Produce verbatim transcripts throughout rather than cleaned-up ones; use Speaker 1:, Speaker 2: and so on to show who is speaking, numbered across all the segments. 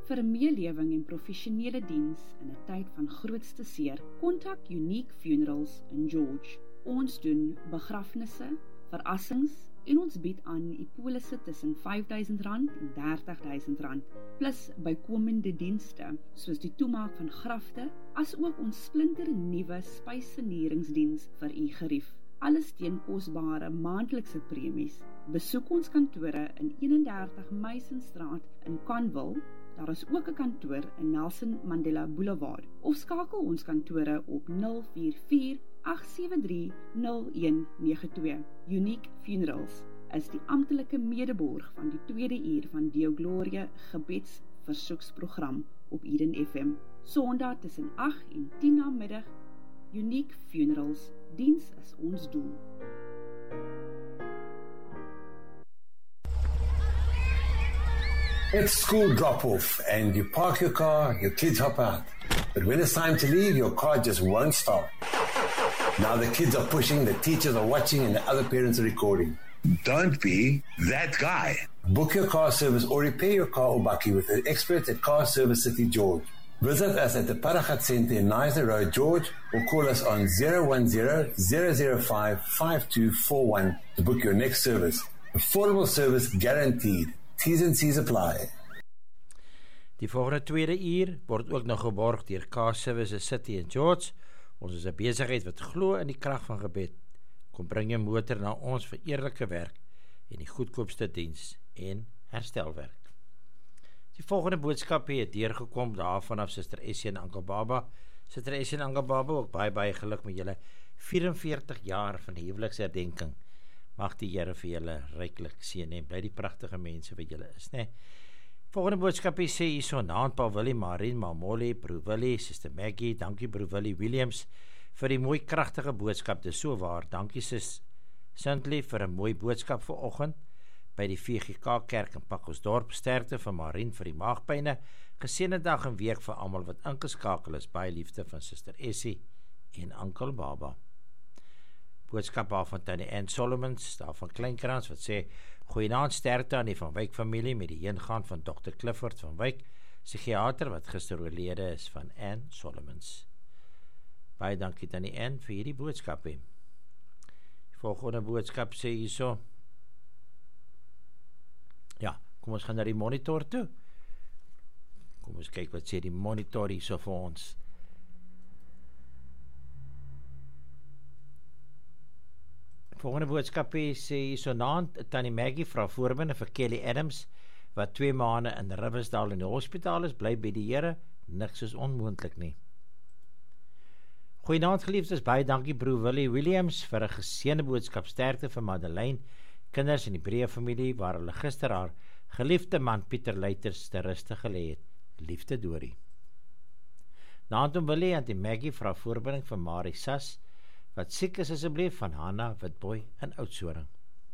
Speaker 1: Vir 'n meelewing en professionele diens in 'n tyd van grootste seer, kontak Unique Funerals in George. Ons doen begrafnisse, verassings en ons bied aan die polisse tussen vyf duisend rand en dertig duisend rand, plus bykomende dienste, soos die toemaak van grafte, as ook ons splinter nuwe spysvernieringsdiens vir u gerief. Alles teen kosbare maandelikse premies. Besoek ons kantore in eenendertig Meisenstraat in Conville. Daar is ook 'n kantoor in Nelson Mandela Boulevard, of skakel ons kantore op nul vier vier agt sewe drie nul een nege twee. Unique Funerals is die amptelike medeborg van die tweede uur van Deo Gloria gebedsversoeksprogram op Eden F M. Sondag tussen agt en tien na middag. Unique Funerals, diens is ons doel.
Speaker 2: It's school drop-off and you park your car, your kids hop out. But when it's time to leave, your car just won't start. Now the kids are pushing, the teachers are watching, and the other parents are recording.
Speaker 3: Don't be that guy.
Speaker 2: Book your car service or repair your car or bakkie with the experts at Car Service City George. Visit us at the Paragat Centre in Nizer Road, George, or call us on zero one zero, zero zero five, five two four one to book your next service. Affordable service guaranteed. T's and C's apply.
Speaker 4: Die volgende tweede uur word ook nog geborg deur Car Services City in George. Ons is 'n besigheid wat glo in die krag van gebed. Kom bring jou motor na ons vir eerlike werk en die goedkoopste diens en herstelwerk. Die volgende boodskap het deurgekom daarvan af Suster Essie en Ankel Baba. Suster Essie en Ankel Baba, ook baie baie geluk met julle vyf en veertig jaar van huweliksherdenking. Mag die Here vir julle ryklik seën en bly die pragtige mense wat julle is, né? Volgende boodskap sê hierso naand Paul Willie, Marien, Mamoli, Broer Willie, Sister Maggie, dankie Broer Willie Williams vir die mooi kragtige boodskap, dis so waar. Dankie Sis Sintly vir 'n mooi boodskap vanoggend by die V G K Kerk in Pakkelsdorp. Sterkte vir Marien vir die maagpyne. Geseënde dag en week vir almal wat ingeskakel is. Baie liefde van Suster Essie en Ankel Baba. Boodskap van Tannie Ann Solomons, daar van Kleinkrans, wat sê, goeienaand sterkte aan die Van Wyk familie met die heengaan van dokter Clifford van Wyk, psigiater wat gister oorlede is, van Ann Solomons. Baie dankie Tannie Ann vir hierdie boodskap. Die volgende boodskap sê hierso, ja, kom ons gaan na die monitor toe. Kom ons kyk wat sê die monitor hierso vir ons. Volgende boodskap sê so naand Tannie Maggie vra voorbinde vir Kelly Adams wat twee maande in Riversdale in die hospitaal is, bly by die Here, niks is onmoontlik nie. Goeienaand geliefdes, baie dankie Broer Willie Williams vir 'n geseënde boodskap, sterkte vir Madeleine, kinders en die breë familie waar hulle gister haar geliefde man Pieter Luiters te ruste gelê het. Liefde Dorie. Naand om Willie en die Maggie vra voorbinding vir Marie Sas wat siek is asseblief van Hanna Witboy in Oudtshoorn.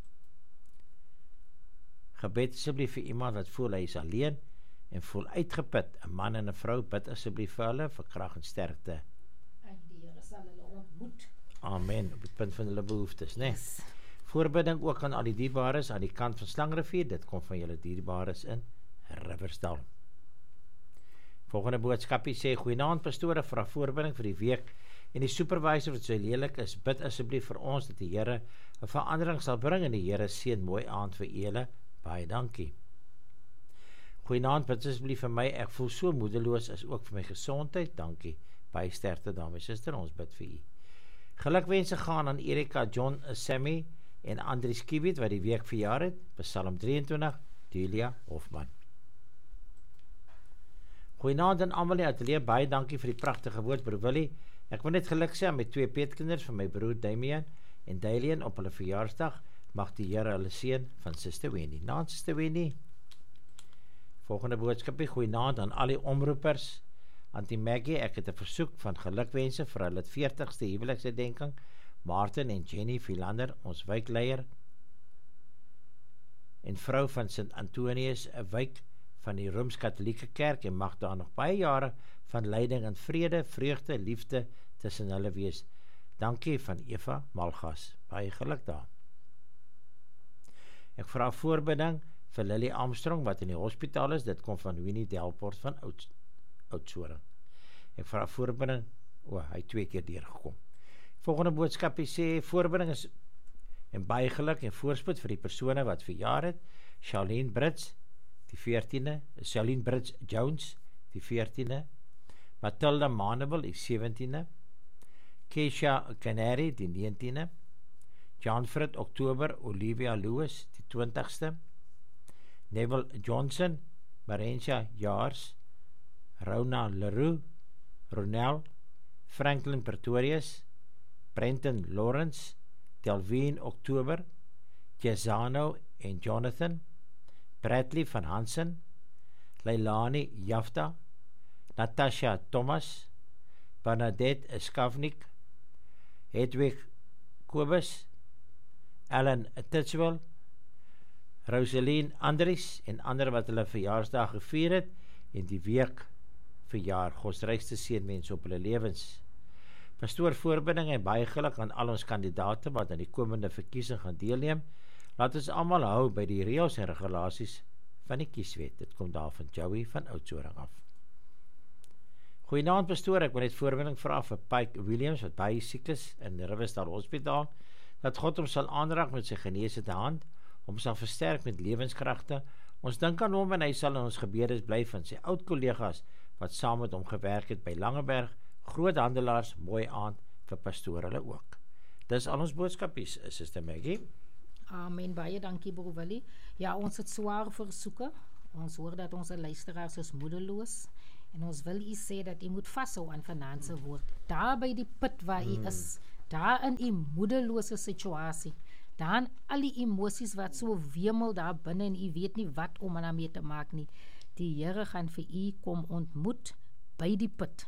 Speaker 4: Gebed asseblief vir iemand wat voel hy is alleen en voel uitgeput, 'n man en 'n vrou, bid asseblief vir hulle vir krag en sterkte.
Speaker 5: En die Here sal hulle ontmoet.
Speaker 4: Amen, op die punt van hulle behoeftes, né? Yes. Voorbidding ook aan al die dierbares aan die kant van Slangrivier, dit kom van julle dierbares in Riversdal. Volgende boodskapie sê, goeienaand pastore, vra voorbidding vir die week en die supervisor wat so lelik is, bid asseblief vir ons dat die Here 'n verandering sal bring en die Here seën mooi aand vir julle. Baie dankie. Goeienaand, bid asseblief vir my, ek voel so moedeloos, is ook vir my gesondheid, dankie. Baie sterkte dames, suster, ons bid vir u. Gelukwense gaan aan Erika, John, Sammy en Andries Kiewit wat die week verjaar het, Psalm drieëntwintig, Julia Hofman. Goeienaand aan almal in die ateljee, baie dankie vir die pragtige woord, Broer Willie. Ek wil net geluk sê aan my twee petkinders van my broer Damian en Dalian op hulle verjaarsdag. Mag die Here hulle seën van Suster Wendy. Naand Suster Wendy. Volgende boodskapie, goeienaand aan al die omroepers. Antie Maggie, ek het 'n versoek van gelukwense vir hulle veertigste huweliksherdenking. Martin en Jenny Philander, ons wijkleier en vrou van Sint Antonius, 'n wijk van die Rooms-Katholieke Kerk, en mag daar nog baie jare van lyding en vrede, vreugde, liefde tussen hulle wees. Dankie van Eva Malgas. Baie geluk daar. Ek vra voorbidding vir Lily Armstrong, wat in die hospitaal is, dit kom van Winnie Delport van Oud, Oudtshoorn. En vir haar voorbinding, o, oh, hy twee keer deurgekom. Volgende boodskap sê, voorbinding is en baie geluk en voorspoed vir die persone wat verjaar het, Charlene Brits, die veertiende, Charlene Brits Jones, die veertiende, Matilda Manable, die sewentiende, Keisha Canary, die negentiende, Janfred Oktober, Olivia Lewis, die twintigste, Neville Johnson, Marentia Jaars, Rona Leroux, Ronel, Franklin Pretorius, Brenton Lawrence, Delveen Oktober, Jezano en Jonathan, Bradley van Hansen, Leilani Jafta, Natasha Thomas, Bernadette Skavnik, Hedwig Kobus, Alan Titswell, Rosaline Andries en ander wat hulle verjaarsdag gevier het en die week verjaar. Godsrykste seënwense op hulle lewens. Pastoor voorbinding en baie geluk aan al ons kandidate wat aan die komende verkiesing gaan deelneem. Laat ons almal hou by die reëls en regulasies van die kieswet. Dit kom daar van Joey van Oudtshoorn af. Goeienaand pastoor, ek wil net voorbinding vra vir Pike Williams wat baie siek is in die Riversdal Hospitaal, dat God hom sal aanraak met sy genesende hand, hom sal versterk met lewenskragte. Ons dink aan hom en hy sal in ons gebedes bly van sy oud kollegas wat saam met hom gewerk het by Langeberg, groot handelaars, mooi aand vir pastoor hulle ook. Dis al ons boodskapies, Suster Maggie.
Speaker 5: Amen, baie dankie broer Willie. Ja, ons het swaar versoeke. Ons hoor dat onze luisteraars is moedeloos. En ons wil u sê dat u moet vashou aan vanaand se woord. Daar by die put waar u is, daar in u moedelose situasie, daar in al die emosies wat so wemel daar binne en u weet nie wat om daarmee te maak nie. Die Here gaan vir u kom ontmoet by die put.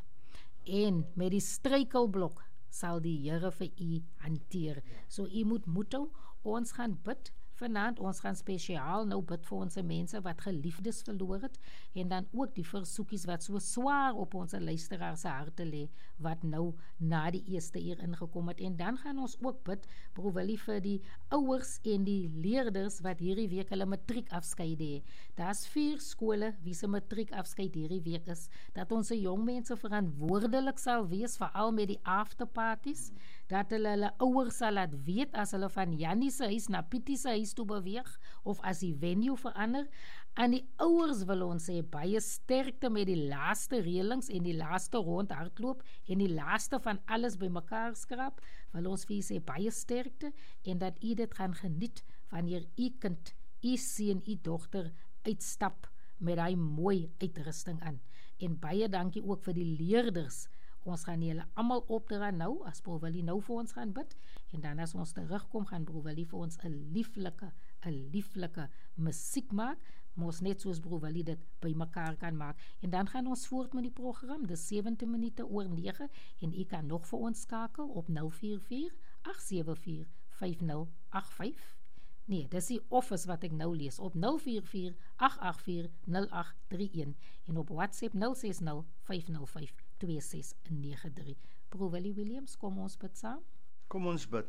Speaker 5: En met die struikelblok sal die Here vir u hanteer. So u moet moed hou. Ons gaan bid vanaand, ons gaan spesiaal nou bid vir ons mense wat geliefdes verloor het, en dan ook die versoekies wat so swaar op ons luisteraars se harte lê, wat nou na die eerste uur ingekom het. En dan gaan ons ook bid, broer Willie, vir die ouers en die leerders wat hierdie week hulle matriekafskeid het. Daar's vier skole wie se matriekafskeid hierdie week is, dat ons jong mense verantwoordelik sal wees, veral met die afterparties, dat hulle hulle ouers sal laat weet as hulle van Jannie se huis na Pietie se huis toe beweeg, of as die venue verander. Aan die ouers wil ons sê baie sterkte met die laaste reëlings en die laaste rond hardloop en die laaste van alles bymekaar skraap. Wil ons vir u sê baie sterkte en dat u dit gaan geniet wanneer u kind, u seun, u dogter uitstap met daai mooi uitrusting aan. En baie dankie ook vir die leerders. Ons gaan julle almal opdra nou, as broer Willie nou vir ons gaan bid, en dan as ons terugkom, gaan broer Willie vir ons 'n lieflike, 'n lieflike musiek maak, maar ons net soos broer Willie dit by mekaar kan maak. En dan gaan ons voort met die program, dis sewentien minute oor nege, en u kan nog vir ons skakel op nul vier vier agt sewe vier vyf nul agt vyf. Nee, dis die office wat ek nou lees, op nul vier vier agt agt vier nul agt drie een, en op WhatsApp nul ses nul vyf nul vyf twee ses nege drie. Broer Willie Williams, kom ons bid saam.
Speaker 6: Kom ons bid.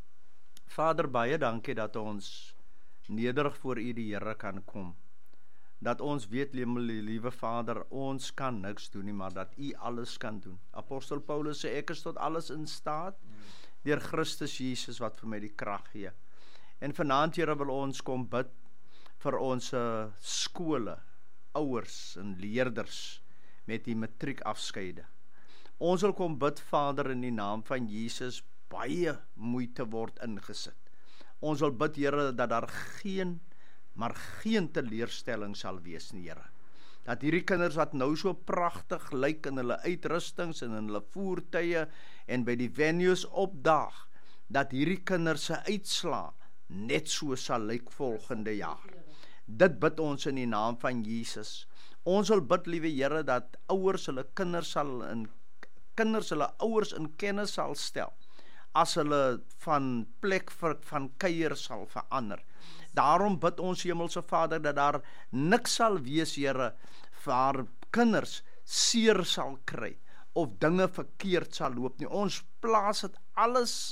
Speaker 6: Vader, baie dankie dat ons nederig voor u die Here kan kom. Dat ons weet, liewe Vader, ons kan niks doen nie, maar dat u alles kan doen. Apostel Paulus sê, ek is tot alles in staat, deur Christus Jesus wat vir my die krag gee. En vanaand, Here, wil ons kom bid vir ons skole, ouers en leerders met die matriekafskeide. Ons wil kom bid, Vader, in die naam van Jesus, baie moeite word ingesit. Ons wil bid, Here, dat daar geen, maar geen teleurstelling sal wees nie, Here. Dat hierdie kinders wat nou so pragtig lyk in hulle uitrustings en in hulle voertuie en by die venues opdaag, dat hierdie kinders se uitslaa net so sal lyk volgende jaar. Dit bid ons in die naam van Jesus. Ons wil bid, liewe Here, dat ouers hulle kinders sal in kinders hulle ouers in kennis sal stel, as hulle van plek vir, van kuier sal verander. Daarom bid ons Hemelse Vader, dat daar niks sal wees, Here, waar kinders seer sal kry, of dinge verkeerd sal loop nie. Ons plaas dit alles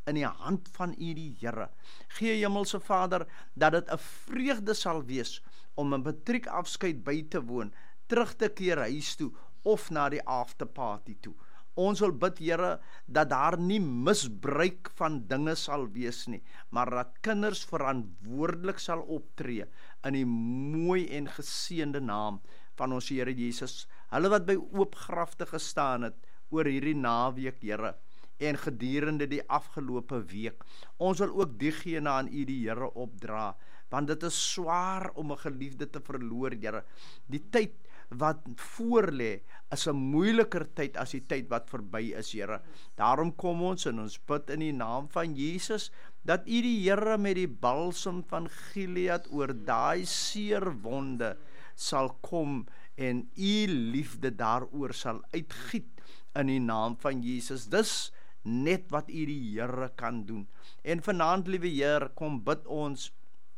Speaker 6: in die hand van U die Here. Gee Hemelse Vader, dat dit 'n vreugde sal wees om 'n matriekafskeid by te woon, terug te keer huis toe of na die afterparty toe. Ons wil bid, Here, dat daar nie misbruik van dinge sal wees nie, maar dat kinders verantwoordelik sal optree in die mooi en geseënde naam van ons Here Jesus. Hulle wat by oopgrafte gestaan het oor hierdie naweek, Here, en gedurende die afgelope week. Ons wil ook diegene aan U die Here opdra, want dit is swaar om 'n geliefde te verloor, Here. Die tyd wat voorlê is 'n moeiliker tyd as die tyd wat verby is, Here. Daarom kom ons en ons bid in die naam van Jesus, dat U die Here met die balsem van Gilead oor daai seer wonde sal kom en U liefde daaroor sal uitgiet in die naam van Jesus. Dis net wat U die Here kan doen. En vanaand, liewe Heer, kom bid ons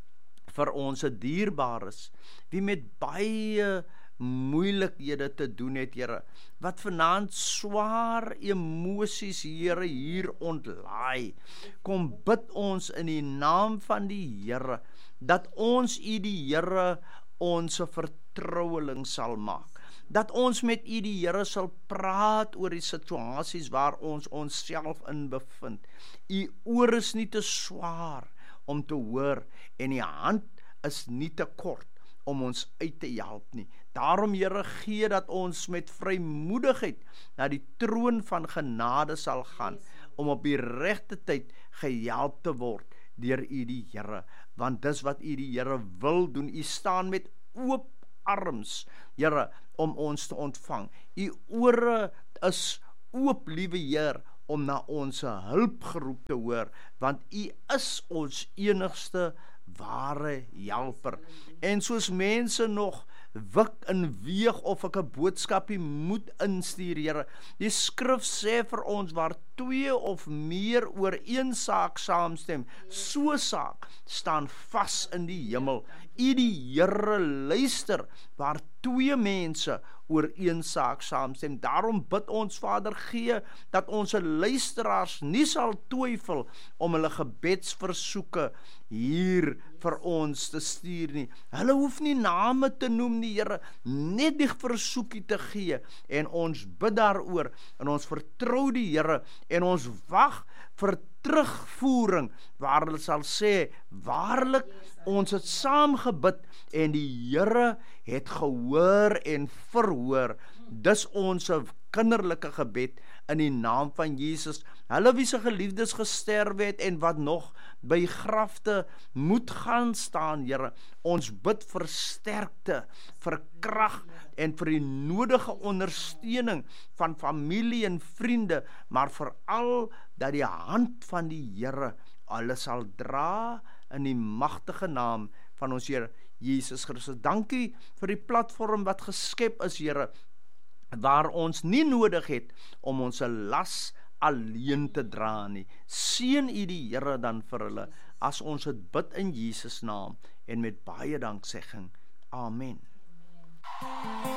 Speaker 6: vir ons dierbares, wie met baie moeilikhede te doen het, Here, wat vanaand swaar emosies, Here, hier ontlaai. Kom bid ons in die naam van die Here, dat ons U die Here ons vertroueling sal maak, dat ons met U die Here sal praat oor die situasies waar ons onsself in bevind. U oor is nie te swaar om te hoor en die hand is nie te kort om ons uit te help nie. Daarom, Here, gee dat ons met vrymoedigheid na die troon van genade sal gaan, om op die regte tyd gehelp te word deur U die Here, want dis wat U die Here wil doen. U staan met oop arms, Here, om ons te ontvang. U ore is oop, liewe Heer, om na ons hulpgeroep te hoor, want U is ons enigste ware helper. En soos mense nog wik en weeg of ek 'n boodskapie moet instuur, Here, die skrif sê vir ons, waar twee of meer oor een saak saamstem, so saak staan vas in die hemel. U die Here luister waar twee mense oor een saak saamstem. Daarom bid ons, Vader, gee dat ons luisteraars nie sal twyfel om hulle gebedsversoeke hier vir ons te stuur nie. Hulle hoef nie name te noem nie, Here, net die versoekie te gee, en ons bid daaroor, en ons vertrou die Here, en ons wag vir terugvoering, waar hulle sal sê, waarlik, ons het saam gebid, en die Here het gehoor en verhoor. Dis ons kinderlike gebed in die naam van Jesus. Hulle wie se geliefdes gesterwe het en wat nog by grafte moet gaan staan, Here, ons bid vir sterkte, vir krag en vir die nodige ondersteuning van familie en vriende, maar veral dat die hand van die Here hulle sal dra in die magtige naam van ons Here Jesus Christus. Dankie vir die platform wat geskep is, Here, waar ons nie nodig het om ons las alleen te dra nie. Seën U die Here dan vir hulle, as ons dit bid in Jesus naam en met baie danksegging. Amen.